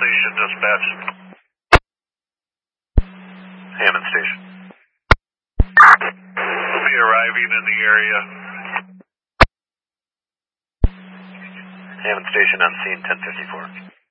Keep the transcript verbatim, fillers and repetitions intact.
Station, dispatch. Hammond Station. We'll be arriving in the area. Hammond Station on scene ten fifty-four.